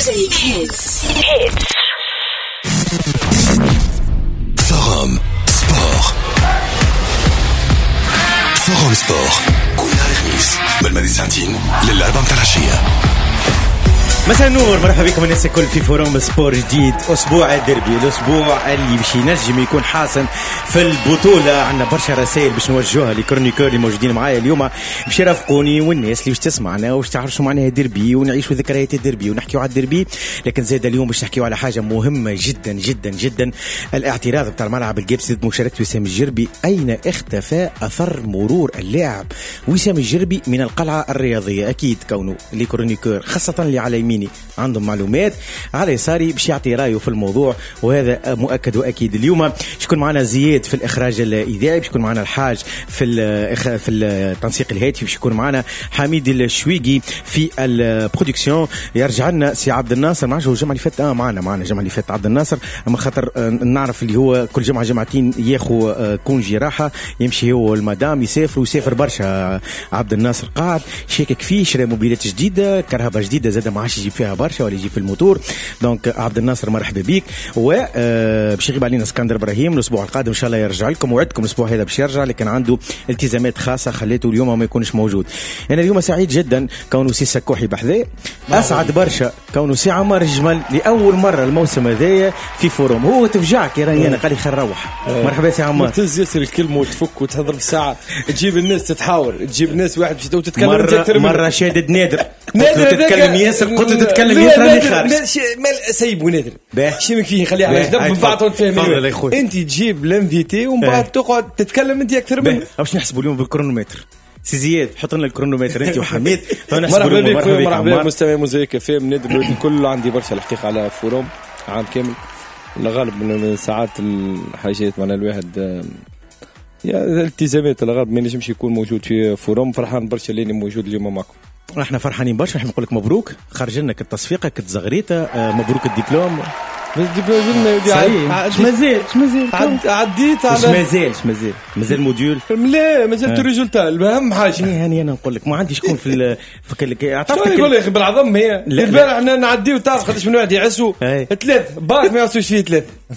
Mosaic Hits. Forum Sport. Forum Sport. كل خميس من المدينة ساعتين للأربعة متاع العشية. مساء النور، مرحبا بكم الناس الكل في فوروم سبور جديد. اسبوع الديربي، الاسبوع اللي باش ينجم يكون حاسم في البطوله. عندنا برشا رسائل باش نوجهها لكرونيكور اللي موجودين معايا اليوم باش يرافقوني، والناس اللي باش تسمعنا وش تعرف شو معناها الديربي ونعيشوا ذكريات الديربي ونحكيوا على الديربي. لكن زاد اليوم باش نحكيوا على حاجه مهمه جدا جدا جدا، الاعتراض بتاع الملعب الجابس ضد مشاركه وسام الجربي. اين اختفى اثر مرور اللاعب وسام الجربي من القلعه الرياضيه؟ اكيد كونه لي كرونيكور خاصه اللي على يميني عندهم معلومات، على يساري باش يعطي رايه في الموضوع، وهذا مؤكد واكيد. اليوم شكون معنا زياد في الاخراج الاذاعي، باش يكون معنا الحاج في التنسيق الهاتفي، باش يكون معنا حميد الشويقي في البرودكسيون. يرجع لنا سي عبد الناصر، معنا الجمعه اللي فاتت معنا الجمعه اللي فاتت عبد الناصر، اما خاطر نعرف اللي هو كل جمعه جمعتين ياخذ كونجي راحه، يمشي هو والمدام يسافر برشا. عبد الناصر قاعد شاكك فيه، شرى موبيلات جديده، كرهبه جديده زاد ما عادش يجيب فيها برشا ولا يجي في الموتور. دونك عبد الناصر مرحبا بيك. باش يغيب علينا اسكندر ابراهيم الاسبوع القادم ان شاء الله يرجع لكم، وعدكم الاسبوع هذا باش يرجع، لكن عنده التزامات خاصه خليته اليوم ما يكونش موجود. انا اليوم سعيد جدا كونه سي سكوحي بحذاء، اسعد برشا كونه سي عمر الجمل لاول مره الموسم هذايا في فوروم. هو تفجعك يا راني انا قال لي خير نروح. مرحبا سي عمر. تنزل الكلمه وتفك وتهضر بساعه، تجيب الناس تتحاور، تجيب الناس واحد باش تتكلم مره شادد نادر تتكلم ياسر، قلت تتكلم ياسر راني خارج مال سيب ونادر شيمك فيه خليه على جنب من بعض ونفهم. انت تجيب الانفيتي ومن بعد تقعد تتكلم انت اكثر منه. باش نحسبوا اليوم بالكرونومتر. سي زياد حط لنا الكرونومتر انت وحميد. مرحبا بكم، مرحبا مستمعي موزايك اف ام نادر الكل. عندي برشا الحقيقه على فوروم عام كامل، الغالب من ساعات الحاجات معنا الواحد يا الالتزامات الغالب ما ينجمش يكون موجود في فوروم. فرحان برشا اللي موجود اليوم معكم. احنا فرحانين برشا، نحب نقول لك مبروك، خرج لنا التصفيقه كتزغريته، مبروك الدبلوم. مازال عديت على مازال موديول، لا مازال الريزولتا. اهم حاجه يعني انا نقول لك ما عنديش شكون في عرفتك يقول لي بالعظم هي البارح احنا نعديو تعرف قداش من واحد يعسوا ثلاث باك ما يعسوش فيه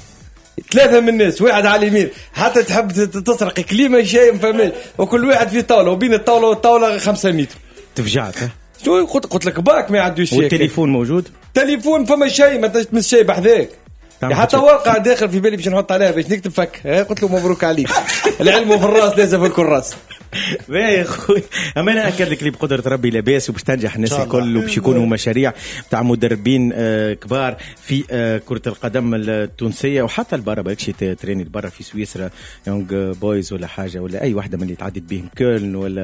ثلاثة من الناس، واحد على اليمين حتى تحب تسرق كليمة شيء ما فهمش، وكل واحد في طاولة وبين الطاولة والطاولة 5 متر. تفجعت شو قلت لك باك ما يعدوش فيه. والتليفون موجود، تليفون فما شيء ما تمس شيء بحذاك، حتى ورقة داخل في بالي باش نحط عليها باش نكتب فك. قلت له مبروك عليك. العلم في الراس لازم في الكراس. يا خويا اما انا اكد لك اللي بقدره ربي لاباس وباش تنجح الناس الكل، وباش يكونوا مشاريع تاع مدربين كبار في كره القدم التونسيه وحتى البرا. بالكش تريني البرا في سويسرا يونغ بويز ولا حاجه ولا اي واحده من اللي تعديت بهم، كولن ولا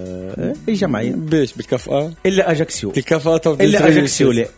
اي جمعيه باش بالكفاءه الا اجاكسيو، الكفاءه الا اجاكسيو لا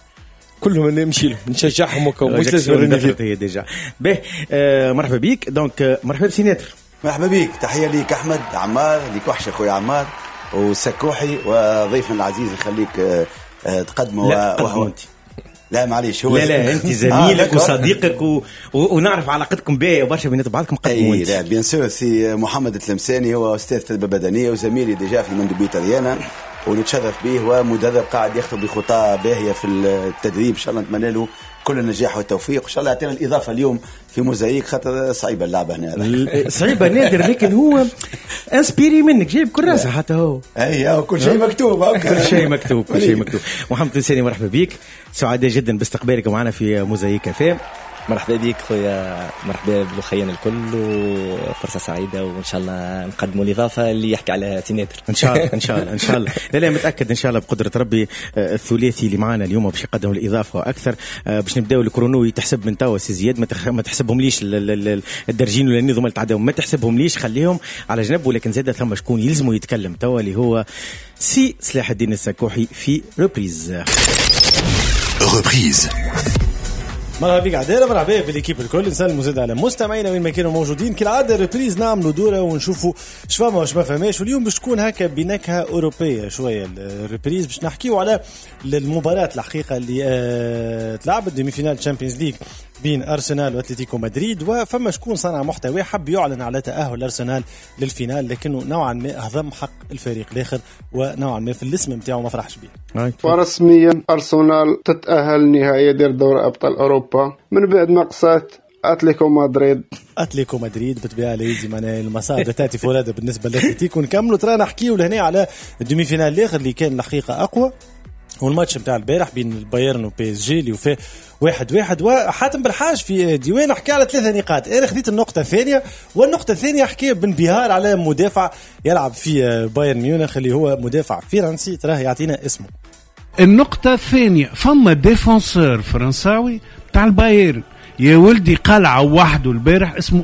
كلهم اللي نمشي لهم نشجعهم وكم مش لازم هي ديجا. باهي مرحبا بيك. دونك مرحبا بسيناتر. مرحبا بيك، تحية ليك أحمد عمار، ليك وحشة أخوي عمار وسكوحي وضيفنا العزيز يخليك تقدمه. وهو لا معليش هو لا انت زميلك وصديقك ونعرف علاقتكم باهيه وبرشا بينات بعضكم قدموا انت. لا بيان سور سي محمد التلمساني هو استاذ تربيه بدنيه وزميلي ديجا في المندوبيه الطليانه، ونتشرف به، ومدرب قاعد يخطو بخطى باهيه في التدريب. ان شاء الله نتمنى له كل النجاح والتوفيق، وان شاء الله يعطينا الاضافه اليوم في موزايك، خاطر صعيبه اللعبه هنا. صعيبه نادر، لكن هو انسبيري منك، جايب كراسه حتى هو. اي كل شيء مكتوب. كل شيء مكتوب. محمد الثاني مرحبا بك، سعداء جدا باستقبالك معنا في موزايك فام. مرحبا بك خويا، مرحبا بالخيان الكل، وفرصه سعيده، وان شاء الله نقدموا الاضافه اللي يحكي عليها تيناتر ان شاء الله. لا متاكد ان شاء الله بقدره ربي. الثلاثي اللي معنا اليوم باش يقدموا الاضافه واكثر. باش نبداو الكرونو تحسب من توا سي زياد، ما تحسبهم ليش الدرجين ولا النظام اللي تعداهم، ما تحسبهم ليش، خليهم على جنب. ولكن زاد ثم شكون يلزموا يتكلم توا، اللي هو سي صلاح الدين السكوحي في ريبريز. مرحبا بك عدالة، مرحبا بالإكيب الكل، نسلموا زاد على مستمعينا وين ما كانوا موجودين. كالعادة ريبريز نعملوا دورة ونشوفوا شفما وش ما فهماش، واليوم باش تكون هكا بنكهة أوروبية شوية. الريبريز باش نحكيوا على المباراة الحقيقة اللي تلعبت ديمي فينال تشامبيونز ليج بين أرسنال وأتلتيكو مدريد، وفما شكون صنع محتوى حب يعلن على تأهل أرسنال للفينال، لكنه نوعا ما هضم حق الفريق الآخر ونوعا ما في الاسم متاعه ما فرحش به. ورسميا أرسنال تتأهل نهائيا دور أبطال أوروبا من بعد مقصات أتليكو مدريد بطبيعة ليزي معناها المصادر تاتي فرادة بالنسبة لأتلتيكو. نكملوا ترى نحكيوا لهنا على الدومي فينال الآخر اللي كان الحقيقة أقوى، والماتش متاع البارح بين البايرن وبي اس جي اللي وفاه 1-1. وحاتم بالحاج في ديوان حكى على 3 نقاط. انا خديت النقطه الثانيه، والنقطه الثانيه حكى بانبهار على مدافع يلعب في بايرن ميونخ اللي هو مدافع فرنسي، تراه يعطينا اسمه. النقطه الثانيه فما ديفونسور فرنساوي تاع البايرن يا ولدي قلعه وحده البارح اسمه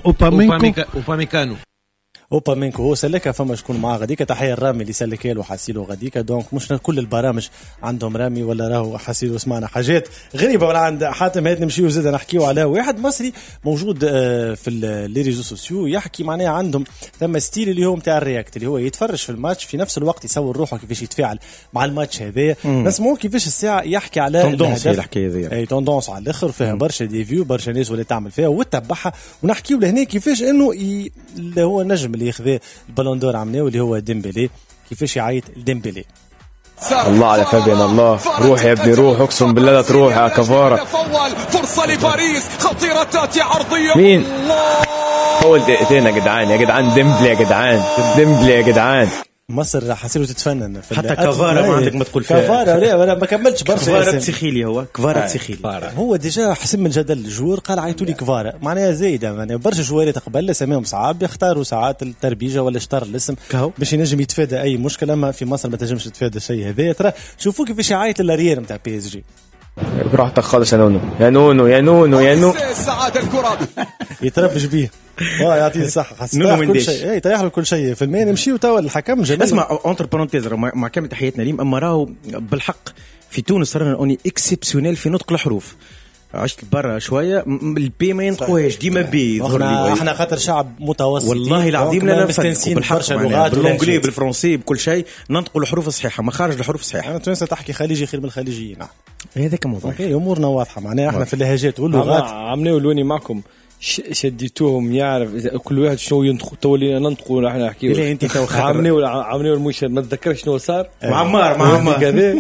اوبامينكو هو سلكها. فما شكون معاه غاديك، تحيه الرامي اللي سلكها له حاسيلو غاديك. دونك مش كل البرامج عندهم رامي ولا راهو حاسيلو. سمعنا حاجات غريبه ولا عند حاتم. هات نمشيو زيد نحكيو على واحد مصري موجود في لي ريزو سوسيو يحكي معناها عندهم ثم ستيل اللي هو نتاع الرياكت اللي هو يتفرج في الماتش في نفس الوقت يصور روحه كيفاش يتفاعل مع الماتش هذا. نسمعوا كيفاش الساعه يحكي على توندونس الحكايه هذه، اي توندونس على الاخر فيها برشا دي فيو برشا ناس ولا تعمل فيها وتتبعها. ونحكيو لهنا كيفاش انه اللي هو النجم اللي ياخذ البالون دور عمناه اللي هو ديمبلي كيفاش يعيط ديمبلي. الله على فابيان، الله روح يا ابني روح، اقسم بالله لا تروح يا كفاره. فرصه لباريس خطيره تاتي عرضيه. مين اول دقيقتين يا جدعان يا جدعان ديمبلي يا جدعان ديمبلي يا جدعان. مصر حسيلو تتفنن حتى كفارة ما عندك ما تقول فيها. كفارة لا ما كملتش برشا. كفارة تسخيلي هو كفارة تسخيلي هو ديجا حسم من جدل الجور قال عيطوا لي كفارة معناها زايدة معناها برشا جوارات قبل سماهم صعاب يختاروا ساعات التربيجة ولا شطر الاسم باش ينجم يتفادى أي مشكلة. أما في مصر ما تنجمش تتفادى الشيء هذا. ترى شوفوا كيفاش يعيط للاريير نتاع بي اس جي. براحتك خالص يا نونو يا نونو يا نونو يا نونو. سعادة الكرة يتربش بيه يعطيه الصحة. حسنا كل شيء اي طيح له كل شيء في المين نمشيو توا الحكم جميل. اسمع اونتر بارونتيز مع كامل تحياتنا ليم، اما راهو بالحق في تونس صرنا اوني اكسبسيونيل في نطق الحروف. عشت برا شويه البي ما ينطقوهاش ديما بي. احنا خاطر شعب متوسط والله العظيم لا مستنسين برشا لغات بالانجلي بالفرنسي بكل شيء ننطقوا الحروف الصحيحه ما خارج الحروف الصحيحه. انا تونس تحكي خليجي خير من الخليجيين. هذاك موضوع امورنا واضحه معناها احنا في اللهجات واللغات عملوا لوني معكم شديتوهم يعرف كل واحد شنو ينطق تولينا ننطقوا احنا نحكيوا. لا انت تو عملوا المشهد ما تذكرش شنو صار معمر كذا.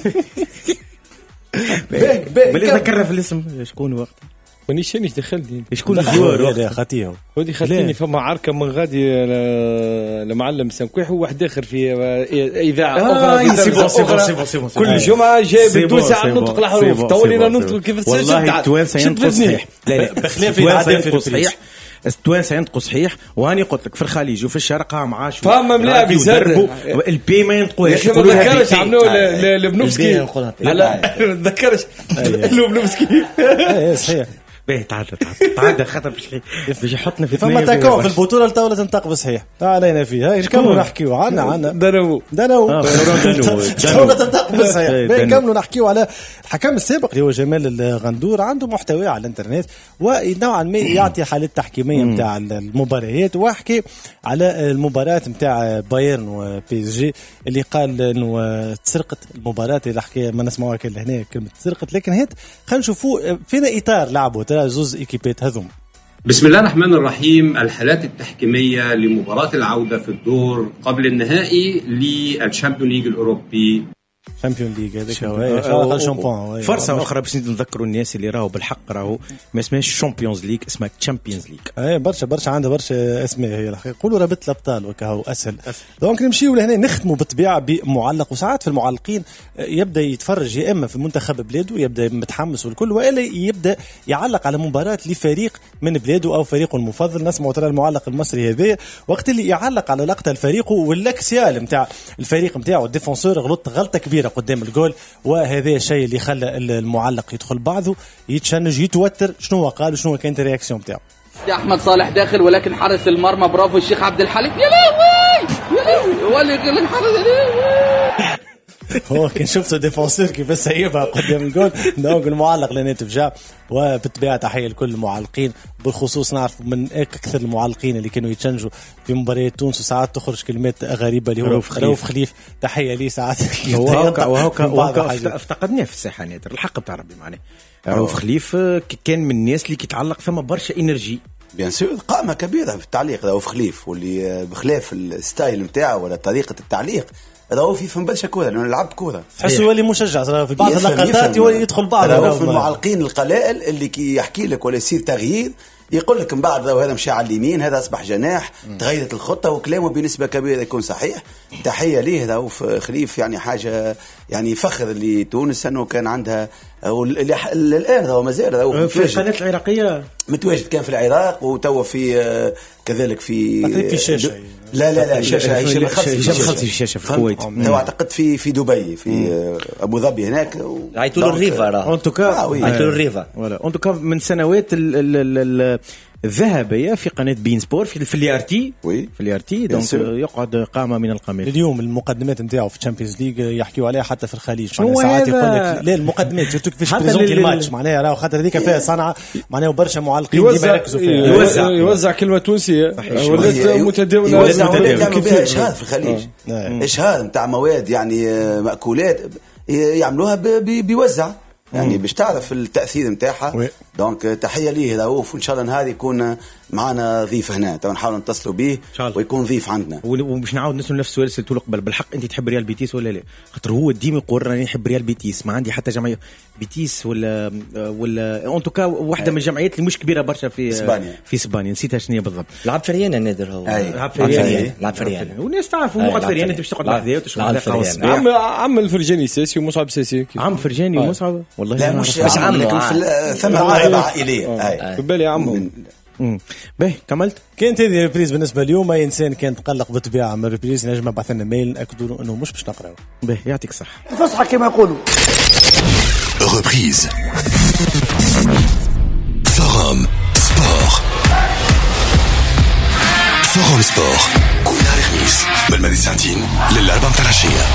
بلي ذكرنا في الاسم شكون وقت مانيش دخلني شكون الجوار هذا خطيه ودي خلتني فما عركه من غادي لمعلم سنكويح وواحد اخر في اذاعه اخرى سيبو كل جمعه جايب التوانسه عن نطق الحروف تولينا ننطق كيف والله التوانسه ينطقوا صحيح. لا بخلاف التوانسه صحيح التوانسه ينطقوا صحيح. واني قلت لك في الخليج وفي الشرق مع شو فما ملاعب يزربوا البي ما ينطقوهاش. ما تذكرش عملوا لبنوفسكي لا ما تذكرش لبنوفسكي صحيح. باهي تعال خاطر باش يحطنا في فما تاكون في البطوله الطاوله تنطق بصحيح علينا فيها كملوا نحكيو عنا دنو الطاوله تنطق بصحيح. كملوا نحكيو على الحكم السابق اللي هو جمال الغندور. عنده محتوى على الانترنت ونوعا ما يعطي حالات تحكيميه نتاع المباريات. وحكي على المباراه نتاع بايرن وبي اس جي اللي قال انه تسرقت المباراه اللي حكي ما نسمعوها كل هنا كلمه تسرقت. لكن هات خلينا نشوفوا فينا اطار لعبوا زوز إيكيبات هذوم. بسم الله الرحمن الرحيم. الحالات التحكيمية لمباراة العودة في الدور قبل النهائي للشامبيون ليج الأوروبي. شامبيون ليج هذاك شامبيون فرصه اخرى باش نذكروا الناس اللي راهو بالحق راهو ما اسمهاش شامبيونز ليج اسمها تشامبيونز ليج. اي برشا عندها برشا اسماء هي الحقيقه. يقولوا رابطه الابطال وكهو اسهل. دونك نمشيو لهنا نختموا بالطبيعه بمعلق. وساعات في المعلقين يبدا يتفرج يا اما في منتخب بلاده يبدا متحمس والكل والا يبدا يعلق على مباراه لفريق من بلاده او فريقه المفضل. نسمعوا ترى المعلق المصري هذا وقت اللي يعلق على لقطه الفريق والاكسيال نتاع الفريق نتاعو الديفونسور غلطه كبيره قدام الجول. وهذا الشيء اللي خلى المعلق يدخل بعضه يتشنج يتوتر. شنو قال شنو كانت الرياكسيون نتاعو؟ احمد صالح داخل ولكن حارس المرمى برافو الشيخ عبد الحليم. يا لهوي يا لهوي هو اللي الحارس هو كان شفته ديفونسور كيف سيبها قدام الجول. دونك المعلق لناتف جا. وبالطبيعه تحيه لكل المعلقين بالخصوص نعرف من اكثر المعلقين اللي كانوا يتشنجوا في مباريات تونس وساعات تخرج كلمات غريبه اللي هو رؤوف خليف. تحيه لي ساعات وهوكا افتقدناه في الساحه نادر الحق بتاع ربي معناه. رؤوف خليف كان من الناس اللي كيتعلق فما برشا انرجي بيان سور قامه كبيره في التعليق رؤوف خليف واللي بخلاف الستايل نتاعو ولا طريقه التعليق رؤوف يفهم برشا كوره لانه لعب كوره تحسه يولي مشجع في بعض اللقطات يدخل بعض رؤوف من المعلقين القلائل اللي كي يحكي لك ولا يصير تغيير يقول لك من بعد هذا مشى على اليمين هذا اصبح جناح تغيرت الخطه وكلامه بنسبه كبيره يكون صحيح. تحيه ليه رؤوف خليف يعني حاجه يعني فخر لتونس انه كان عندها الان هو مازال في القناه العراقيه متواجد كان في العراق وتو في كذلك في شاشه لا شاشه هشام خلصي في الشاشه في الكويت اعتقد في دبي في ابو ظبي هناك عيطوا الريفا عيطوا الريفا ولا انتو من سنوات الذهبيه في قناه بين سبور في اليارتي في اليارتي دونك يقعد قامه من القامات. اليوم المقدمات نتاعو في الشامبيونز ليج يحكيوا عليها حتى في الخليج ساعات يقول لك لا المقدمات شفتوا كيفاش بريزونتي الماتش معناها راه خاطر هذيك فيها صنعه معناها برشا معلقين ديما يركزوا فيها يوزع كلمه تونسيه ولات متداوله يعملوا بها اشهاد في الخليج اشهاد نتاع مواد يعني ماكولات يعملوها بيوزع يعني باش تعرف التاثير نتاعها. دونك تحيه ليه رؤوف وان شاء الله نهار يكون معنا ضيف هنا تو نحاول نتصلوا به ويكون ضيف عندنا ومش نعاود نسال نفس السؤال سالته قبل بالحق انت تحب ريال بيتيس ولا لا خاطر هو ديما يقول راني نحب ريال بيتيس ما عندي حتى جمعيه بيتيس ولا اون توكا واحده من الجمعيات اللي مش كبيره برشا في اسبانيا نسيتها شنو هي بالضبط. لعب فريانا نادر هو لعب فريانا والناس تعرف مقعد فريانا انت باش تقعد لحظه وتشوف عم الفرجاني ساسي ومصعب ساسي عم فرجاني ومصعب والله لا مش عم لكن في ثم عائليه بالي عمو باهي كملت. كانت هذه ريبريز بالنسبه اليوم. اي انسان كان تقلق بالطبيعه من ريبريز نجم بعث لنا ميل ناكدوا انه مش باش نقراو. باهي يعطيك الصحه. الفصحى كما يقولوا. ريبريز فورم سبور فورم سبور كل نهار خميس من الماضي ساعتين للأربعة متاع العشية.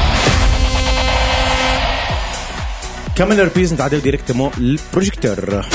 كمل ريبريز نتعداو ديريكتومون للبروجيكتور.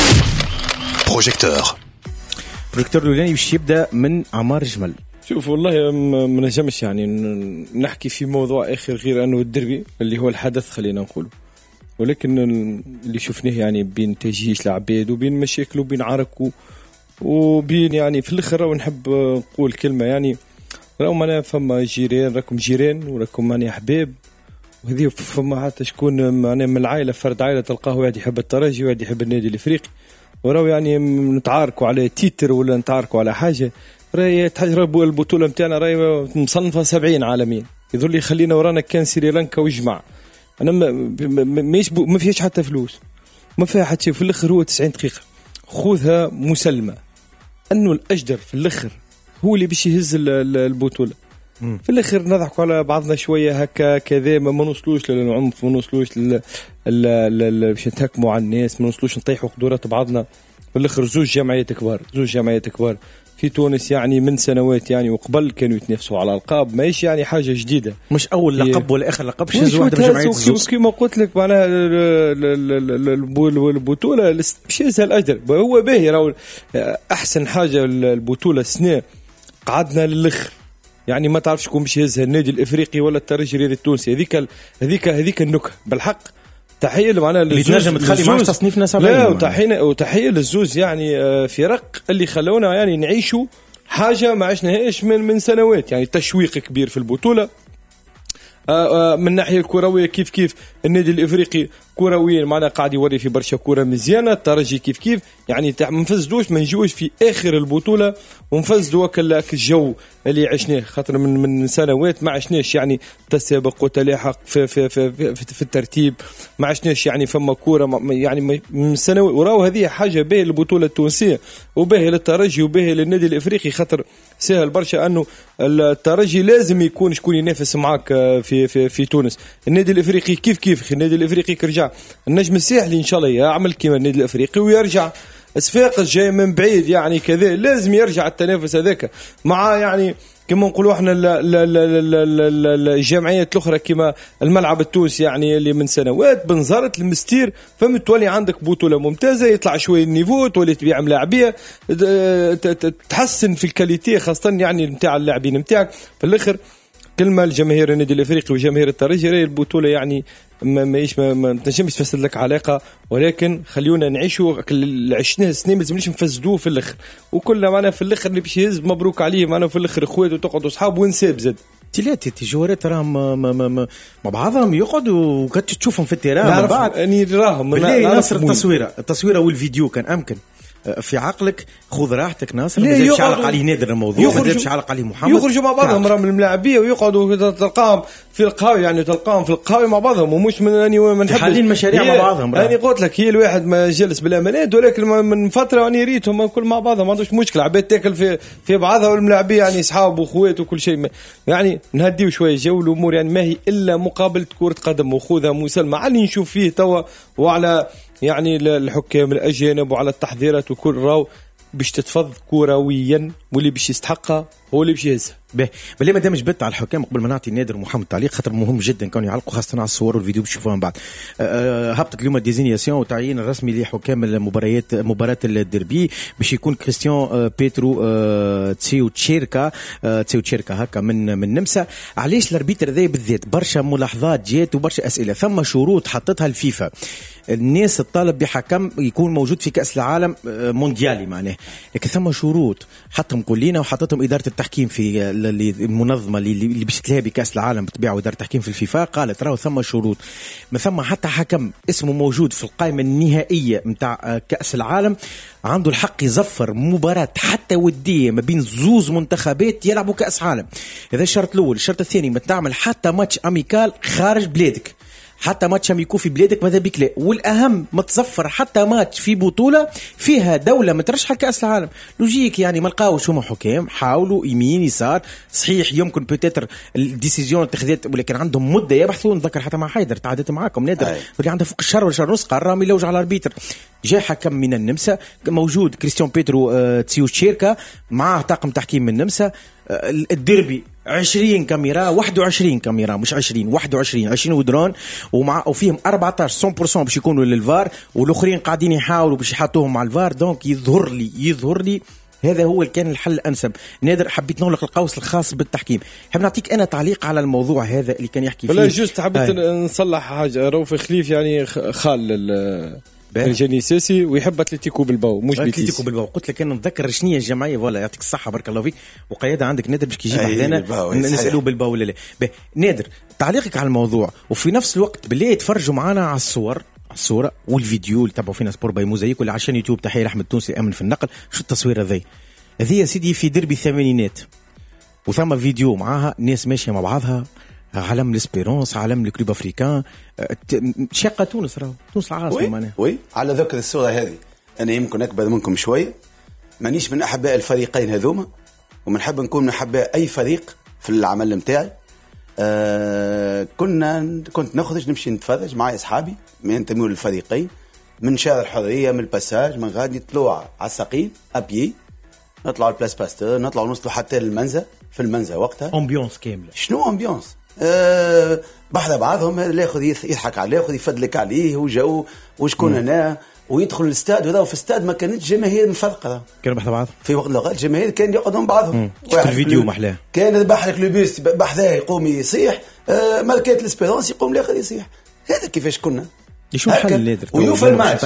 بروجيكتور الأولاني باش يبدا من عمار جمل. شوف والله ما نجمش يعني نحكي في موضوع اخر غير انه الدربي اللي هو الحدث خلينا نقوله ولكن اللي شفناه يعني بين تجهيز العباد وبين مشاكل وبين عرك وبين يعني في الاخر ونحب نقول كلمه يعني راهم انا فما جيران راكم جيران وراكم معني احباب وهذه فما حتى شكون معناه من العائله فرد عائله تلقاه واحد يحب الترجي وواحد يحب النادي الافريقي وراو يعني نتعاركوا على تيتر ولا نتعاركوا على حاجه راهي تحجر البطوله نتاعنا راهي مصنفه 70 عالميا يظل يخلينا ورانا كان سريلانكا ويجمع انا ما فيهاش حتى فلوس ما فيها حتى شيء في الاخر هو 90 دقيقه خذها مسلمه انه الاجدر في الاخر هو اللي باش يهز البطوله في الاخر نضحكوا على بعضنا شويه هكا كذا ما نوصلوش للعنف ما نوصلوش باش نتهكموا على الناس ما نوصلوش نطيحوا قدرات بعضنا في الاخر زوج جمعيات كبار في تونس يعني من سنوات يعني وقبل كانوا يتنافسوا على القاب ماهيش يعني حاجه جديده مش اول لقب ولا اخر لقب شي واحده من جمعيات الزوج كيما قلت لك معناها البطوله مش يهزها الاجر هو باهي راهو احسن حاجه البطوله السنه قعدنا للاخر يعني ما تعرفش شكون باش يهزها النادي الافريقي ولا الترجي الرياضي التونسي هذيك النكهه بالحق تحيه معنا اللي تنجم تخلي معاش تصنيفنا 70 لا وتحيه للزوز يعني فرق اللي خلونا يعني نعيشوا حاجه ما عشناهاش من سنوات يعني تشويق كبير في البطوله من الناحيه الكرويه كيف النادي الافريقي كرويا معنا قاعد يوري في برشا كره مزيانه الترجي كيف يعني ما نفزدوش ما نجوش في اخر البطوله ونفزدوا هكاك الجو اللي عشناه خاطر من سنوات ما عشناش يعني تسابق وتلاحق في الترتيب ما عشناش يعني فما كوره يعني من سنوات وراو هذه حاجه باهيه للبطوله التونسيه وباهيه للترجي وباهيه للنادي الافريقي خاطر سهل برشا انه الترجي لازم يكون شكون ينافس معاك في تونس النادي الافريقي كيف النادي الافريقي كرجع النجم الساحلي ان شاء الله يعمل كيما النادي الافريقي ويرجع صفاقس جاي من بعيد يعني كذا لازم يرجع التنافس هذاك مع يعني كما نقولوا احنا الجمعيات الاخرى كما الملعب التونسي يعني اللي من سنوات بنزرت المستير فهمت تولي عندك بطوله ممتازه يطلع شويه النيفو تولي تبيع ملاعبيه تحسن في الكاليتي خاصه يعني نتاع اللاعبين نتاعك في الاخر كلمه الجماهير النادي الافريقي وجماهير الترجي البطوله يعني ما تنجمش تفسد لك علاقه ولكن خليونا نعيشوا عشنا سنين ما لازمناش نفسدوه في الاخر وكلنا معنا في الاخر اللي باش يهز مبروك عليه معنا في الاخر اخوات وتقعدوا اصحاب ونساب زاد تي جوارات راهم مع بعضهم يقعدوا وكنت تشوفهم في التيران بعد اني راهم ناصر التصويره والفيديو كان امكن في عقلك خذ راحتك ناصر ما يزيدش يعلق عليه نادر الموضوع ما يزيدش يعلق عليه محمد يخرجوا مع بعضهم راهم الملاعبيه ويقعدوا تلقاهم في القهاوي يعني تلقاهم في القهاوي مع بعضهم ومش من اني ما نحبش حالين مشاريع مع بعضهم يعني قلت لك هي الواحد ما جلس بالامانات ولكن من فتره اني ريتهم كل مع بعضهم ما عندوش مشكله عباد تاكل في بعضها والملاعبيه يعني اصحاب واخوات وكل شيء يعني نهديو شويه جو الامور يعني ما هي الا مقابله كره قدم وخوذها مسلمه على نشوف فيه توا وعلى يعني الحكام الأجانب وعلى التحذيرات وكل راو باش تتفض كرويا واللي باش يستحقها هو اللي باش يهزها بلي ما دام جبت على الحكام قبل ما نعطي نادر محمد تعليق خاطر مهم جدا كانوا يعلقوا خاصه على الصور والفيديو باش تشوفوها من بعد هبطت اليوم الديزينياسيون والتعيين الرسمي لحكام مباراة الديربي باش يكون كريستيان بيترو تسيو تشيركا هكا من النمسا. علاش الاربيتر ذا بالذات برشا ملاحظات جات وبرشا اسئله ثم شروط حطتها الفيفا الناس تطالب بحكم يكون موجود في كأس العالم مونديالي معناه لكن ثم شروط حطهم كلنا وحطتهم إدارة التحكيم في المنظمة اللي باش تلها بكأس العالم بتبيع إدارة التحكيم في الفيفا قالت راهو ثم شروط ما ثم حتى حكم اسمه موجود في القائمة النهائية متاع كأس العالم عنده الحق يزفر مباراة حتى ودية ما بين زوز منتخبات يلعبوا كأس عالم. هذا الشرط الأول. الشرط الثاني ما تعمل حتى ماتش أميكال خارج بلادك حتى ماتش يكون في بلادك ماذا بك لا. والأهم ما تصفر حتى ماتش في بطولة فيها دولة مترشحة كأس العالم. لوجيك يعني ما لقاوش هما حكام حاولوا يمين يسار صحيح يمكن بوتيتر الديسيزيون اتخذت ولكن عندهم مدة يبحثون. نذكر حتى مع حيدر تعادلت معاكم نادر اللي عنده فوق الشهر ولا شهر ونص قرر يلوج على الاربيتر. جاء حكم من النمسا موجود كريستيان بيترو تسيو تشيركا معاه طاقم تحكيم من النمسا. الديربي 20 كاميرا 21 كاميرا مش 20 ودرون وفيهم 14 100% باش يكونوا للفار والاخرين قاعدين يحاولوا باش يحطوهم مع الفار. دونك يظهر لي هذا هو كان الحل الانسب. نادر حبيت نغلق القوس الخاص بالتحكيم. حاب نعطيك انا تعليق على الموضوع هذا اللي كان يحكي فيه. لا جوست حبيت نصلح حاجه. روفي خليف يعني خال الجاني سيسي ويحب اتلتيكو بالباو مش اتلتيكو بالباو. قلت لك انا نتذكر شنية الجمعيه ولا يعطيك الصحه بارك الله فيك وقياده عندك نادر باش كيجيب حدانا نسالوه بالباو ولا لا. نادر تعليقك على الموضوع وفي نفس الوقت بالله يتفرجوا معنا على الصوره والفيديو اللي تابعوا فينا سبور باي موزايك ولا عشان يوتيوب تحيه احمد التونسي امن في النقل. شو التصويره هذه يا سيدي في دربي الثمانينات وثم فيديو معاها ناس ماشيه مع بعضها عالم الاسبيرونس عالم الكلوب افريكان شقه تونس راهو تونس العاصمه معناها. وي على ذكر الصوره هذه انا يمكن اكبر منكم شويه مانيش من احباء الفريقين هذوما ومنحب نكون من احباء اي فريق في العمل نتاعي. كنت نخرج نمشي نتفرج مع اصحابي من ينتموا للفريقين من شارع الحريه من الباساج من غادي نطلعوا على الساقين ابيي نطلعوا البلاس باستور نطلعوا نوصلوا حتى للمنزه في المنزه وقتها امبيونس كامله. شنو امبيونس بحذا بعضهم اللي ياخذ يضحك عليه ياخذ يفدلك عليه وجو وشكون هنا ويدخل الاستاد وذا في الاستاد ما كانتش جماهير مفرقه كانوا بحذا بعض في وقت الأوقات الجماهير كان يقعدون بعضهم. الفيديو محلاه كان يذبح لك لوبيس بحذاه يقوم يصيح ماركات الاسبيرونس يقوم الاخر يصيح. هذا كيفاش كنا شو الحل نادر ويوفى الماتش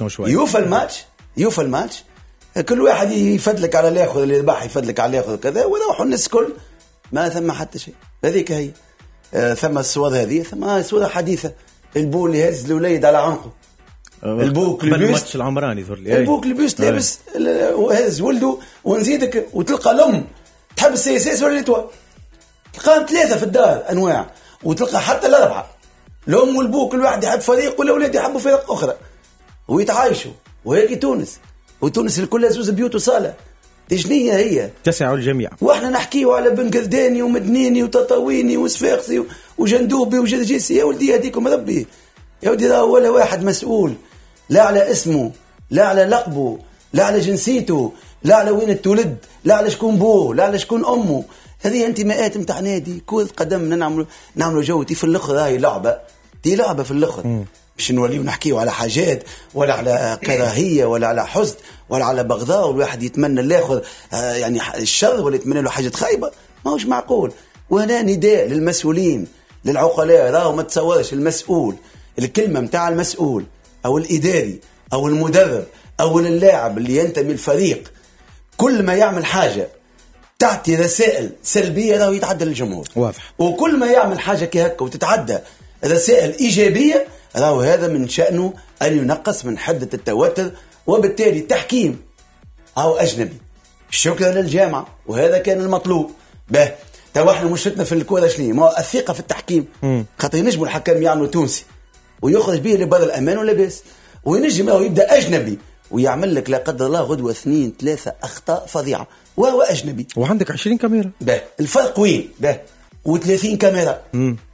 يوفى الماتش كل واحد يفدلك على الاخر اللي يذبح يفدلك على الاخر كذا ويروحوا الناس كل ما ثم حتى شيء. هذيك هي ثم الصور هذه ثم صورة حديثة البو اللي هز الوليد على عنقه البوك الماتش العمراني ظهر لي البوك لبس لابس وهز ولده ونزيدك وتلقى الأم تحب السياسيس ولا الاتوا تلقاهم 3 في الدار أنواع وتلقى حتى ال4 الأم والبوك كل واحد يحب فريق ولا ولاد يحبوا فريق أخرى ويتعايشوا. وهيك تونس الكل زوز بيوت وصالة تجنية هي تسع الجميع. واحنا نحكيوا على بن قرداني ومدنيني وتطاويني وصفاقسي وجندوبي وجرجيسي. يا ولدي هديكم ربي يا ولدي ولا واحد مسؤول لا على اسمه لا على لقبه لا على جنسيته، لا على وين اتولد، لا على شكون بوه، لا على شكون امه. هذه انتماءات نتاع نادي كرة قدم. نعملوا جو في الاخر. هاي لعبه، دي لعبه في الاخر. مش نوليو نحكيو على حاجات ولا على كراهيه ولا على حزن ولا على بغضاء، والواحد يتمنى اللي ياخذ يعني الشر ولا يتمنى له حاجه خايبه. ما هوش معقول. وهنا نداء للمسؤولين للعقلاء. راهو ما تصورش المسؤول، الكلمه متاع المسؤول او الاداري او المدرب او اللاعب اللي ينتمي الفريق، كل ما يعمل حاجه تعطي رسائل سلبيه راهو يتعدى للجمهور. واضح. وكل ما يعمل حاجه كهكا وتتعدى رسائل ايجابيه راهو هذا من شأنه أن ينقص من حدة التوتر، وبالتالي التحكيم أو أجنبي. شكرا للجامعة، وهذا كان المطلوب. به تو احنا مشكلتنا في الكورة شنو؟ ما الثقة في التحكيم. خاطر ينجموا الحكام يعملوا تونسي ويخرج به لبر الأمان ولا بس، وينجم يبدأ أجنبي ويعمل لك لا قدر الله غدوة 2 3 أخطاء فظيعة وهو أجنبي. وعندك 20 كاميرا. به الفرق وين؟ به و30 كاميرا.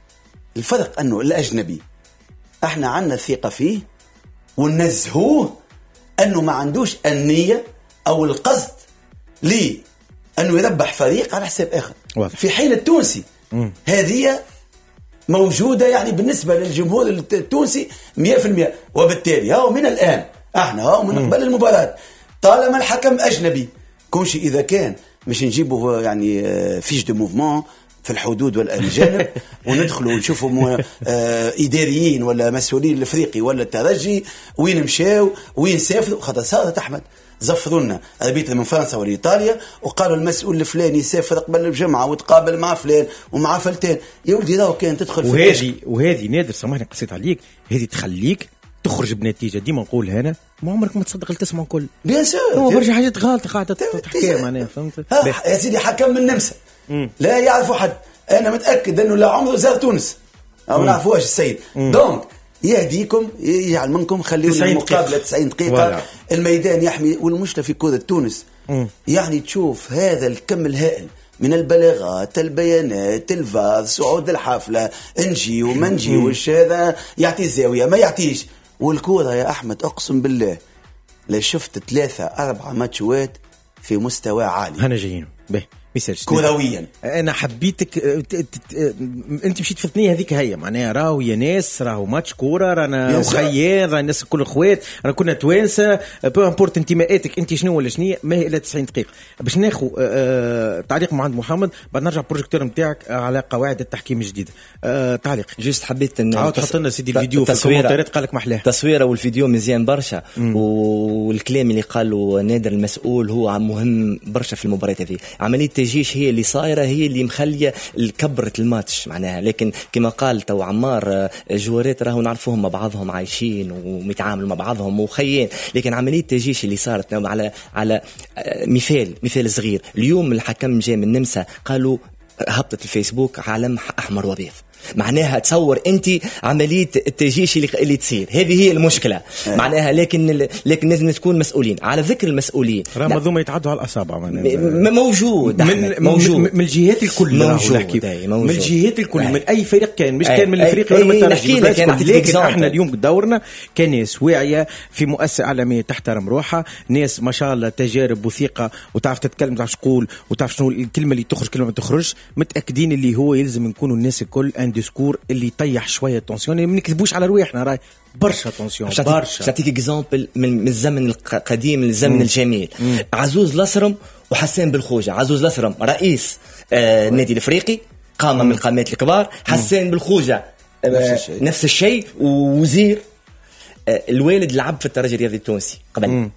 الفرق أنه الأجنبي احنا عنا الثقة فيه وننزهوه انه ما عندوش النية او القصد لي انه يربح فريق على حساب اخر. في حين التونسي هذه موجودة يعني بالنسبة للجمهور التونسي 100%. وبالتالي هاو من الان احنا هاو من قبل المباراة طالما الحكم اجنبي كونش اذا كان مش نجيبه يعني فيش دو موفمون في الحدود والجانب وندخلوا ونشوفوا إداريين ولا مسؤولين الافريقي ولا الترجي وين مشاو وين سافروا. خاطر صارت احمد زفروا لنا اربيتر من فرنسا ولا ايطاليا وقالوا المسؤول الفلاني سافر قبل الجمعه وتقابل مع فلان ومع فلتان. يا ولدي راهو كان تدخل في وهذه نادر سامحني قصيت عليك، هذه تخليك تخرج بنتيجه. ديما نقول هنا ما عمرك ما تصدق اللي تسمع كل بيان سور. هو برشا حاجات غلط قاعده تحكي معناها فهمت. يا سيدي حكم من النمسا لا يعرفوا حد. انا متاكد انه لا عمره زار تونس او ما نعرفوش السيد. دونك يهديكم يجعل منكم خليوا المقابله 90 دقيقه الميدان يحمي. والمشكله في كره تونس يعني تشوف هذا الكم الهائل من البلاغات البيانات الفار صعود الحفله نجي وما نجي وش هذا يعطي الزاويه ما يعطيش. والكوره يا احمد اقسم بالله لا شفت 3-4 ماتشات في مستوى عالي. هنا جايين به كرويا. انا حبيتك انت مشيت في الثنيه هذيك هي معناها راهو يا ناس راهو ماتش كوره رانا وخيار رانا الناس كل اخوات رانا كنا توانسه بو امبورت انتماءاتك انت شنو ولا شنو ما هي الا 90 دقيقه باش ناخذ تعليق مع عند محمد بعد نرجع البروجيكتور نتاعك على قواعد التحكيم الجديده. تعليق جست حبيت ان تحط لنا سيدي الفيديو في الكومنتات قال لك محلاه تصويره والفيديو مزيان برشا والكلام اللي قاله نادر المسؤول هو مهم برشا في المباراه هذه. عمليه التجيش هي اللي صايره هي اللي مخليه كبرت الماتش معناها. لكن كما قال تو عمار جوارات راهو نعرفوهم مع بعضهم عايشين ومتعاملوا مع بعضهم وخيين. لكن عمليه التجيش اللي صارت على مثال صغير. اليوم الحكم جاء من النمسا قالوا هبطت الفيسبوك علم احمر وابيض معناها تصور انت عمليه التجيش اللي تصير هذه هي المشكله معناها. لكن لازم تكون مسؤولين. على ذكر المسؤولين رمضان يتعدوا على الاصابع موجود من الجهات الكل من الجهات الكل من اي فريق كان مش كان من الفريق ولا من الترجي. لكن احنا اليوم دورنا كناس واعيه في مؤسسه اعلاميه تحترم روحها ناس ما شاء الله تجارب وثقه وتعرف تتكلم تعرف تقول وتعرف شنو الكلمه اللي تخرج كلمه ما تخرج. متاكدين اللي هو يلزم نكونوا الناس الكل ديسكور اللي يطيح شويه تونسيون ما نكذبوش على رواحنا راي برشا تونسيون برشا. نعطيك اكزامبل من الزمن القديم الزمن الجميل. عزوز لسرم وحسان بالخوجه. عزوز لسرم رئيس النادي الافريقي قامه من القامات الكبار. حسان بالخوجه نفس الشيء ووزير. الوالد لعب في الترجي الرياضي التونسي قبل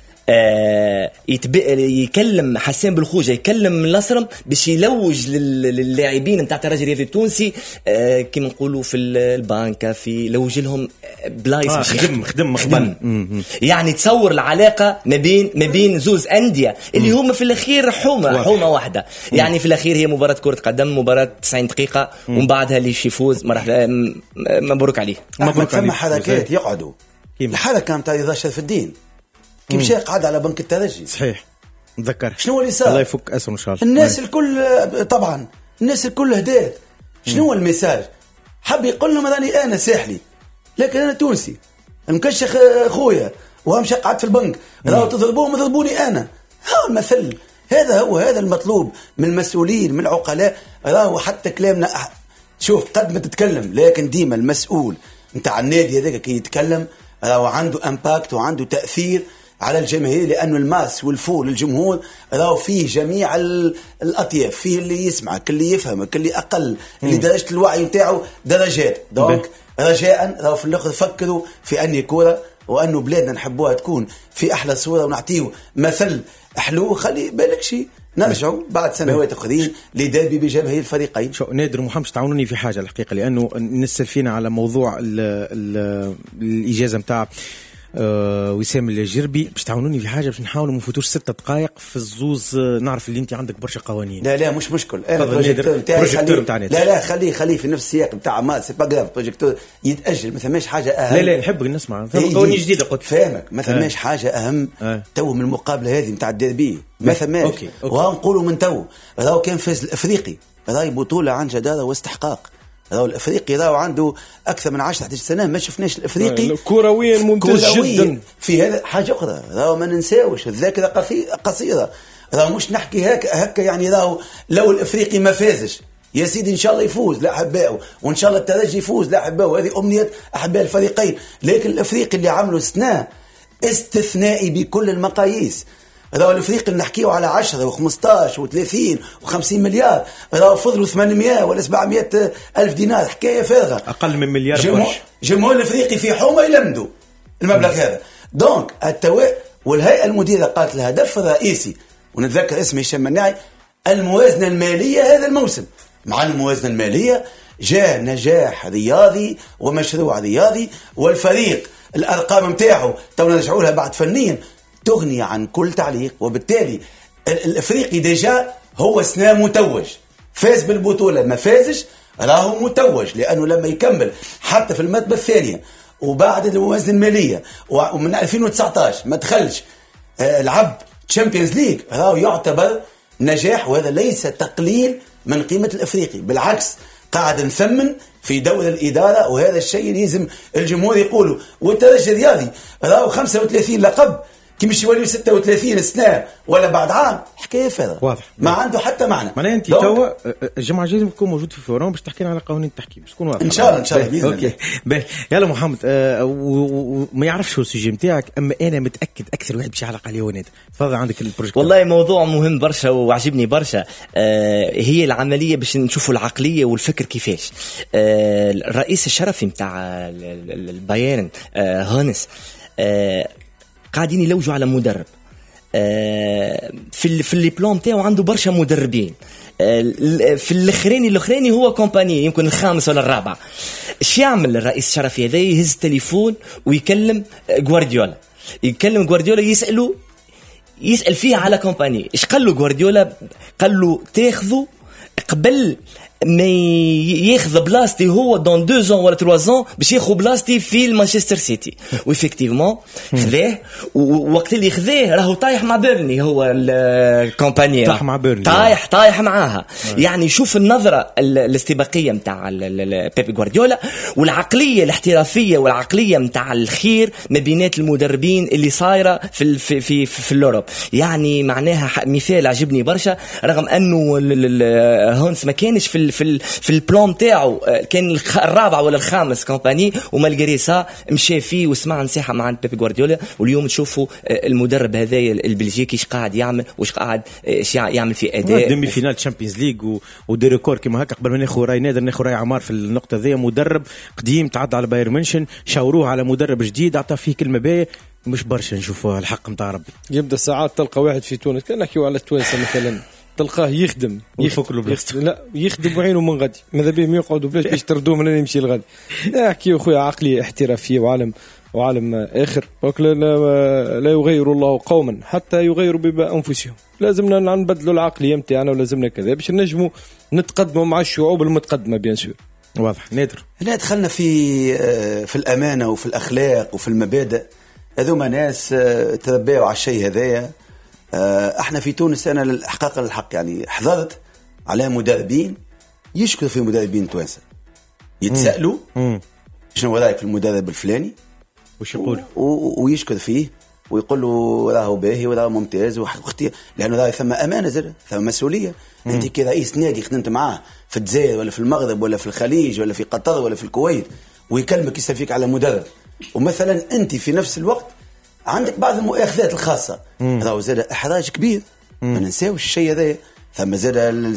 يكلم حسان بالخوجة يكلم لسرم باش يلوج للاعبين نتاع الترجي الرياضي التونسي كما نقولوا في البنكة في لوج لهم بلايص خدم يعني تصور العلاقة ما بين زوز أندية اللي هم في الأخير حومة واحدة. يعني في الأخير هي مباراة كرة قدم مباراة 90 دقيقة ومن بعدها اللي يفوز مبروك عليه. ثم حركات يقعدوا الحركة نتاع رضا شرف الدين كيف شيء قاعد على بنك الترجي صحيح نتذكر شنو اللي صار. الله يفك اسره ان شاء الله. الناس الكل طبعا الناس الكل هدات. شنو هو الميساج؟ حب يقول لهم راني انا ساحلي لكن انا تونسي المكشخ خويا وامشي قعدت في البنك راهو تضربوهم يضربوني انا. ها المثل هذا هو، هذا المطلوب من المسؤولين من العقلاء. راهو حتى كلامنا شوف قد ما تتكلم، لكن ديما المسؤول نتاع النادي هذاك كي يتكلم راهو عنده امباكت وعنده تاثير على الجماهير، لانه الماس والفول الجمهور راهو فيه جميع الاطياف، فيه اللي يسمعك اللي يفهمك اللي اقل اللي درجه الوعي نتاعو درجات. دونك رجاء راهو في الاخر فكروا في اني كوره وانه بلادنا نحبوها تكون في احلى صوره ونعطيه مثل حلو. خلي بالك شيء نرجعوا بعد سنوات اخرين لدربي بجماهير الفريقين. شو نادر ومحمد تعاونوني في حاجه الحقيقه، لانه نسال فينا على موضوع الاجازه نتاع وسام الجربي، باش تعاونوني في حاجه باش نحاولوا ما نفوتوش 6 دقائق في الزوز. نعرف اللي انت عندك برشا قوانين. لا مش مشكل، انا البروجيكتور نتاعي لا خليه في نفس السياق نتاع ما سي با غراف. البروجيكتور يتاجل، ما ثماش حاجه اهم. لا نحب نسمع قوانين جديده. قلت فاهمك، ما ثماش حاجه اهم تو من المقابله هذه نتاع الديربي، ما ثماش. وهنقولوا من تو راهو كان فاز الافريقي، راهي بطوله عن جداره واستحقاق. راهو الافريقي راهو عنده اكثر من 10 سنه ما شفناش الافريقي كرويا ممتاز جدا. في هذا حاجه اخرى، راهو ما ننساوش الذاكره قصيره. راهو مش نحكي هكا يعني راهو لو الافريقي ما فازش يا سيدي ان شاء الله يفوز لا احبائه، وان شاء الله الترجي يفوز لا احبائه، هذه امنيه احباء الفريقين. لكن الافريقي اللي عملوا استثنائي بكل المقاييس. راهو الافريقي اللي نحكيه على 10 و15 و30 و50 مليار، راهو فضلوا 800 ولا 700 ألف دينار، حكايه فارغه، اقل من مليار. جمهور الافريقي في حومه يلمدوا المبلغ هذا. دونك والهيئه المديره قالت الهدف الرئيسي، ونتذكر اسمه هشام مناعي، الموازنه الماليه هذا الموسم. مع الموازنه الماليه جاء نجاح رياضي ومشروع رياضي، والفريق الارقام نتاعو تو نرجعوا لها بعد فنيا تغني عن كل تعليق. وبالتالي الافريقي ديجا هو سنة متوج، فاز بالبطولة ما فازش راهو متوج، لأنه لما يكمل حتى في المرتبة الثانية وبعد الموازنة المالية ومن 2019 ما دخلش لعب تشامبيونز ليج راهو يعتبر نجاح. وهذا ليس تقليل من قيمة الافريقي، بالعكس قاعد نثمن في دور الإدارة، وهذا الشيء لازم الجمهور يقوله. والترجي الرياضي راهو 35 لقب، كي مش يوليو 36 سنة ولا بعد عام، حكاية فارغة واضح ما عنده حتى معنى. معناها انت توا الجمعة الجاية بتكون موجود في فورم باش تحكي لنا على قوانين التحكيم، باش تكون واضح ان شاء الله بإذن الله. باهي يلا محمد، وما يعرفش هو السوجي نتاعك، اما انا متأكد اكثر واحد باش يعلق عليه هو نادر. تفضل عندك البروجيكت. والله موضوع مهم برشا وعجبني برشا. هي العملية باش نشوفوا العقلية والفكر كيفاش. الرئيس الشرفي نتاع البايرن هانس قاعدين يلوجوا على مدرب في اللي بلان تاعو عنده برشا مدربين. في الاخراني هو كومباني يمكن الخامس ولا الرابع. ايش يعمل الرئيس الشرفي هذا؟ يهز تليفون ويكلم جوارديولا، يسأل فيه على كومباني. ايش قال له جوارديولا؟ قال له تاخذوا قبل ما ياخذ بلاستي هو دون 2 ولا 3 باش ياخذ بلاستي في مانشستر سيتي. وإفكتيفمون خذاه، ووقت اللي خذاه راهو طايح مع بيرني، هو الكومباني طايح مع بيرني، طايح معاها. يعني شوف النظرة الاستباقية متاع بيب جوارديولا، والعقلية الاحترافية والعقلية متاع الخير ما بينات المدربين اللي صايرة في الأوروب. يعني معناها مثال عجبني برشا، رغم أنه هونس ما كانش في البلان تاعو، كان الرابع ولا الخامس كومباني، ومالغريسا مشى فيه وسمع نصيحة مع بيب جوارديولا. واليوم تشوفوا المدرب هذا البلجيكي ايش قاعد يعمل وايش قاعد يعمل في اداء. ديمي فينال تشامبيونز ليج ودي ريكور كما هكا. قبل ما ناخذ راي نادر ناخذ راي عمار في النقطة ذي. مدرب قديم تعدى على بايرن ميونخ، شاوروه على مدرب جديد اعطى فيه كلمة باهية، مش برشا نشوفوها الحق متاع ربي. يبدا ساعات تلقى واحد في تونس كان نحكيو على التوانسه مثلا، تلقاه يخدم لا يخدم وعينه من غادي، ماذا بهم يقعدوا باش تردوه من يمشي لغادي. نحكي خويا عقليه احترافيه وعالم اخر. لا يغير الله قوما حتى يغيروا بانفسهم. لازمنا نبدلوا العقليه نتاعنا ولازمنا كذا باش نجموا نتقدموا مع الشعوب المتقدمه بيان سور. واضح نادر. لا دخلنا في الامانه وفي الاخلاق وفي المبادئ. هذوما ناس تربيوا على الشيء هذايا. احنا في تونس انا للحقيقه الحق يعني حضرت على مدربين يشكر في مدربين توانسه، يتسالوا شنو رايك في المدرب الفلاني، وش يقول ويشكر فيه ويقول له راهو باهي وراهو ممتاز لانه راه ثم امانه زر ثم مسؤوليه. انت كرئيس نادي خدمت معاه في الجزائر ولا في المغرب ولا في الخليج ولا في قطر ولا في الكويت ويكلمك يستفيك على مدرب، ومثلا انت في نفس الوقت عندك بعض المؤاخذات الخاصه، راهو زاد احراج كبير ما ننساوش الشيء هذا. ثم زاد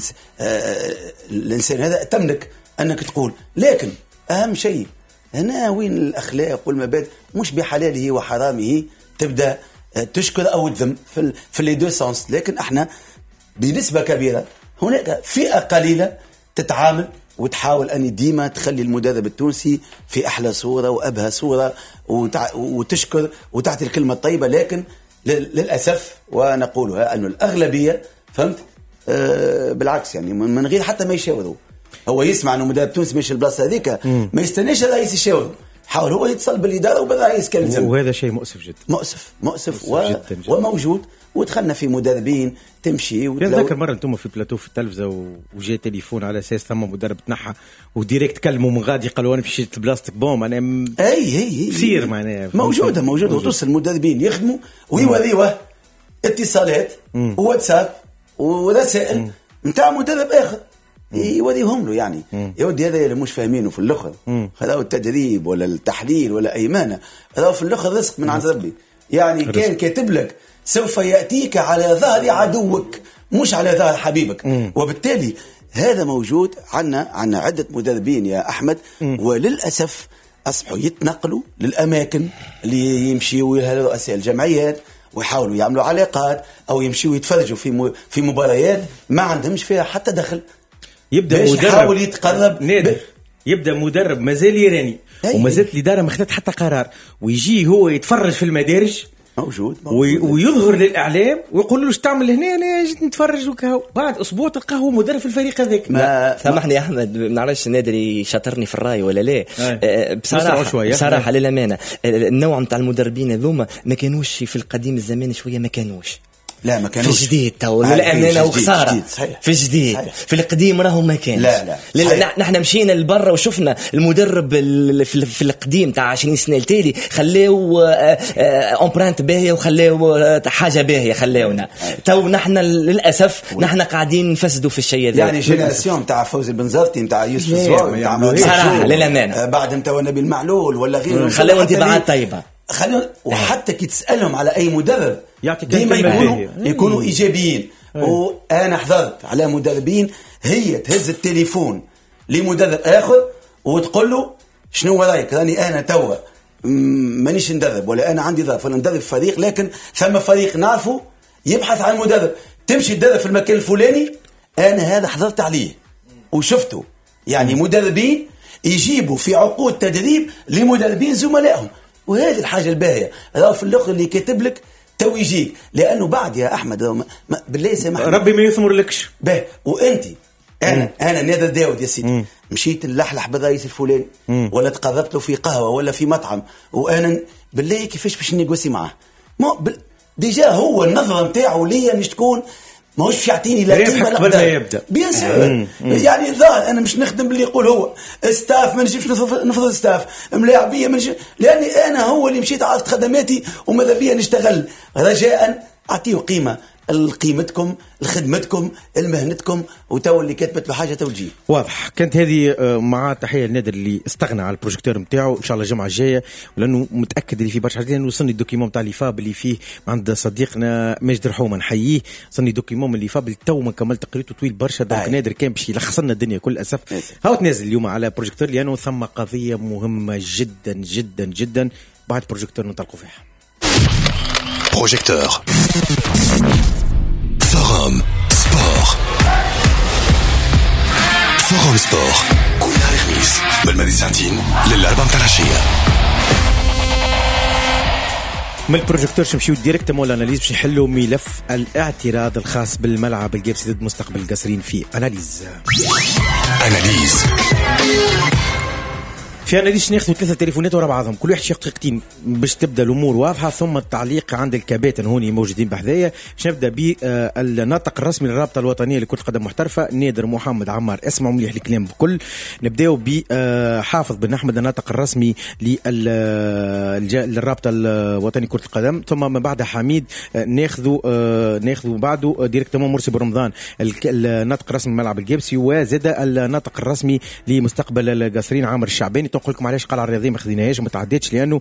الانسان هذا تملك انك تقول، لكن اهم شيء هنا وين الاخلاق والمبادئ، مش بحلاله وحرامه تبدا تشكر او تذم في لي دو سونس. لكن احنا بنسبه كبيره هناك فئه قليله تتعامل وتحاول ان ديما تخلي المدرب التونسي في احلى صوره وابهى صوره وتشكر وتعطي الكلمه الطيبه. لكن للاسف ونقولها انه الاغلبيه فهمت بالعكس، يعني من غير حتى ما يشاوروا، هو يسمع انه مدرب تونسي ماشي البلاصه هذيك ما يستناش الرئيس يشاور، حاول هو يتصل بالاداره وبالرئيس كلمه. وهذا شيء مؤسف جدا، مؤسف جداً. وموجود. ودخلنا في مدربين تمشي ذاك المره انتم في بلاتو في التلفزه وجاء تليفون على اساس ثم مدرب تنحى وديريكت كلموا من غادي قالوا انا مشيت بلاستيك بوم انا هي تصير معناها موجوده وتوصل المدربين يخدموا ويوريوه اتصالات وواتساب ورسائل نتاع مدرب اخر يوريهم له. يعني يا ودي هذا اللي مش فاهمينه في الاخر، هذا التدريب ولا التحليل ولا اي مانع، هذا في الاخر رزق من عند ربي. يعني كان كاتب لك سوف ياتيك على ظهر عدوك مش على ظهر حبيبك. وبالتالي هذا موجود عنا عده مدربين يا احمد، وللاسف اصبحوا يتنقلوا للاماكن اللي يمشيوا لرؤساء الجمعيات ويحاولوا يعملوا علاقات او يمشيوا يتفرجوا في مباريات ما عندهمش فيها حتى دخل. يبدا مدرب يحاول يتقرب نادر يبدا مدرب مازال يراني ومازالت الاداره ما خدت حتى قرار، ويجي هو يتفرج في المدارج موجود. ويظهر للاعلام ويقول له ايش تعمل هنا، انا جيت نتفرج وكهو بعد اسبوع تلقاه هو مدرب في الفريق هذاك. سامحني يا احمد ما نعرفش نادر يشاطرني في الراي ولا لا. بصراحه للامانه النوع نتاع المدربين هذوما ما كانوش في القديم الزمان شويه، ما كانوش لا ما كانوش في جديد تو للامانه وخساره في جديد صحيح. في القديم راهو ما كانش. لا نحن مشينا لبرا وشفنا المدرب في القديم تاع 20 سنه التالي خلاو امبرانت باهيه وخلاو حاجه باهيه خلاونا. تو نحن للاسف نحن قاعدين نفسدوا في الشيء هذا. يعني جينيراسيون تاع فوزي البنزرتي تاع يوسف الزواوي تاع صراحه للامانه بعد نتا نبي المعلول ولا غيره خلاو انطباعات طيبه وحتى كي تسالهم على اي مدرب ديما يكونوا ايجابيين. وانا حضرت على مدربين هي تهز التليفون لمدرب اخر وتقول له شنو رايك راني انا توا مانيش ندرب ولا انا عندي ظرف ولا ندرب فريق، لكن ثم فريق نعرفه يبحث عن مدرب تمشي تدرب في المكان الفلاني. انا هذا حضرت عليه وشفته، يعني مدربين يجيبوا في عقود تدريب لمدربين زملائهم، وهذه الحاجة الباهية. راهو في الأخر اللي كاتب لك تو يجيك، لأنه بعد يا أحمد بالله سامحني ربي ما يثمر لكش باهي. وأنت أنا نادر داود يا سيدي مشيت نلحلح بالرئيس الفلاني ولا تقربت له في قهوة ولا في مطعم، وأنا بالله كيفاش باش نيغوسي معاه؟ ديجا هو النظرة نتاعو ليا مش تكون ماهوش يعطيني لا قيمه قبل ما يبدا بيان سور. يعني الظاهر انا مش نخدم باللي يقول هو ستاف ما نجيبش نفرض ستاف ملاعبيه ما نجيب، لاني انا هو اللي مشيت عرفت خدماتي وماذا بيا نشتغل. رجاء اعطيه قيمه لقيمتكم لخدمتكم لمهنتكم، وتو اللي كتبت له حاجه توجيه واضح. كانت هذه مع تحيه لنادر اللي استغنى على البروجيكتور نتاعو ان شاء الله الجمعه الجايه، ولانه متاكد اللي فيه برشا حاجات. لانه وصلني الدوكيمون تاع اللي فاب اللي فيه عند صديقنا ماجد رحومه نحييه، وصلني دوكيمون اللي فاب تو ما كملت قريته طويل برشا. دونك نادر كان باش يلخص لنا الدنيا كل اسف. هاو تنازل اليوم على بروجيكتور لانه ثم قضيه مهمه جدا جدا جدا بعد بروجيكتور نطلقوا فيها. بروجيكتور فوروم سبور. فوروم سبور كل نهار خميس من الماضي ساعتين للأربعة متاع العشية. من البروجيكتور نمشيو ديريكت مول اناليز باش يحلوا ملف الاعتراض الخاص بالملعب الجابسي ضد مستقبل القصرين في اناليز. في انا ليش ناخذ 3 تليفونات ورا بعضهم كل واحد دقيقتين باش تبدا الامور واضحه، ثم التعليق عند الكباتن هوني موجودين بحذايا. باش نبدا بالناطق الرسمي للرابطه الوطنيه لكره القدم محترفه نادر محمد عمار. اسمعوا مليح الكلام بكل. نبداو بحافظ بن احمد الناطق الرسمي للرابطه الوطنيه لكره القدم، ثم من بعدها حميد ناخذوا بعده ديريكتومون مرسي برمضان الناطق الرسمي لملعب الجبسي، وزاد الناطق الرسمي لمستقبل القصرين عامر الشعباني. تنقول لكم علاش قلعه الرياضيه ما خذيناهاش وما تعديتش، لانه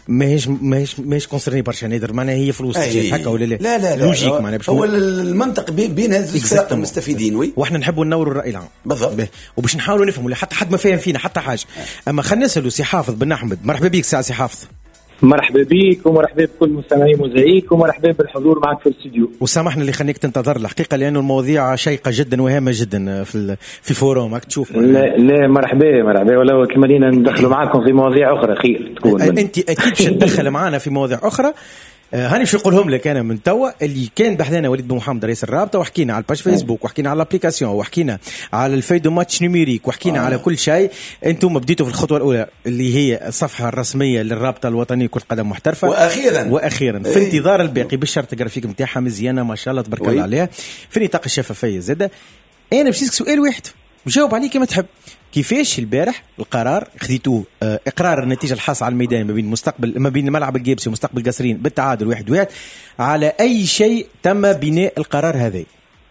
ماهيش كونسرني برشا نادر، معناها هي فلوس جات هكا ولا لا؟ لا لوجيك معناها هو المنطق بين هذه الفرق المستفيدين. وي واحنا نحبوا ننوروا الراي العام بالضبط، وباش نحاولوا نفهموا حتى حد ما فاهم فينا حتى حاجه. اما خلينا نسالوا سي حافظ بن احمد. مرحبا بك سي حافظ. مرحبا بك ومرحبا بكل مستمعي موزايك ومرحبا بالحضور معك في الاستديو. وسامحنا اللي خليك تنتظر الحقيقه لانه المواضيع شيقه جدا وهامه جدا في فوروم راك تشوف. لا مرحبا ولو كمالينا ندخلوا معاكم في مواضيع اخرى خير تكون. انت اكيد باش تدخل معنا في مواضيع اخرى. هاني باش نقولهم لك انا من توا اللي كان بحذانا وليد بن محمد رئيس الرابطه، وحكينا على الباج فيسبوك وحكينا على الابليكاسيون وحكينا على الفيديو ماتش نيميريك وحكينا على كل شيء. انتم بديتوا في الخطوه الاولى اللي هي الصفحه الرسميه للرابطه الوطنيه لكره القدم محترفه، واخيرا في انتظار الباقي بالشرط الجرافيك نتاعها مزيانه ما شاء الله تبارك الله عليها في نطاق الشفافيه زاده. انا باش نسالك سؤال واحد وجاوب عليه كما تحب. كيفاش البارح القرار خذيتوه اقرار النتيجه الحاصله على الميدان ما بين ملعب الجيبسي ومستقبل قصرين بالتعادل 1-1 على اي شيء تم بناء القرار هذا؟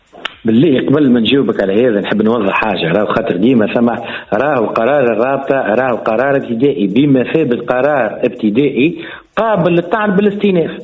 بالله قبل ما نجاوبك على هذا نحب نوضح حاجه، راهو خاطر ديما سمع راهو قرار الرابطه راهو قرار ابتدائي بمثابه قرار ابتدائي قابل للطعن بالاستئناف.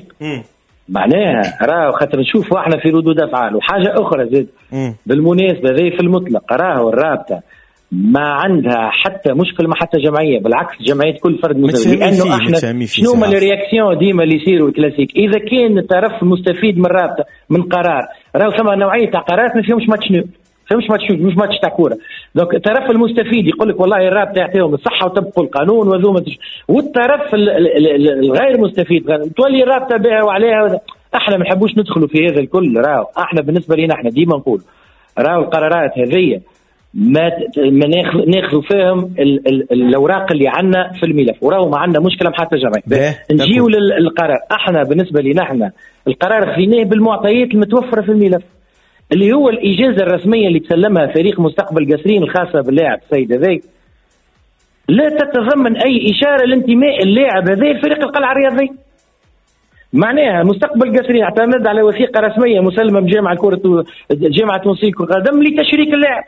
معناها راهو خاطر نشوفوا احنا في ردود افعال. وحاجه اخرى زاد بالمناسبه ذي في المطلق راهو الرابطه ما عندها حتى مشكله مع حتى جمعيه، بالعكس جمعيه كل فرد مساوي. لانه احنا شنو هما الرياكسيون ديما اللي يصيروا كلاسيك، اذا كان الطرف المستفيد من الرابطه من قرار راهو ثم نوعيه تاع قرارات ما فيهمش ماتش نو، مش ماتش تاع كوره. دونك الطرف المستفيد يقول لك والله الرابطه يعطيهم الصحه وطبقوا القانون وذوما، والطرف الغير مستفيد تولي الرابطه بها وعليها. احنا ما نحبوش ندخلوا في هذا الكل. راهو احنا بالنسبه لنا احنا ديما نقول راهو القرارات هذه ما ناخذوا فيهم الاوراق اللي عندنا في الملف، وراهو ما عندنا مشكله مع حتى جمعيه. نجيو للقرار. احنا بالنسبه لنا احنا القرار خذيناه بالمعطيات المتوفره في الملف، اللي هو الاجازه الرسميه اللي تسلمها فريق مستقبل قصرين الخاصه باللاعب السيد هذا لا تتضمن اي اشاره لانتماء اللاعب هذا لفريق القلعه الرياضيه. معناها مستقبل قصرين اعتمد على وثيقه رسميه مسلمه من جامعه تونسيه لكره القدم لتشريك اللاعب.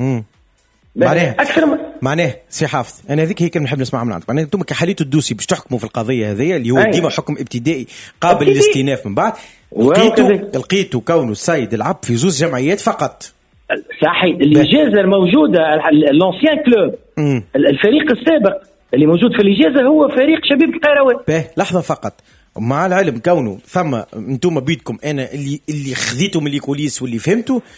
معناه سي حافظ انا هذيك هي كنا نحب نسمعها من عندك. معناه انتم كحليتوا الدوسي باش تحكموا في القضيه هذه اللي هو ديما حكم ابتدائي قابل للاستئناف من بعد. لقيتوا كونه السيد العب في زوج جمعيات فقط. صحيح. الاجازه الموجوده لونسيان كلوب الفريق السابق اللي موجود في الاجازه هو فريق شبيب القيروان. لحظه فقط، مع العلم كونه ثم انتم بيدكم انا اللي خذيتوا من الكوليس واللي فهمتوا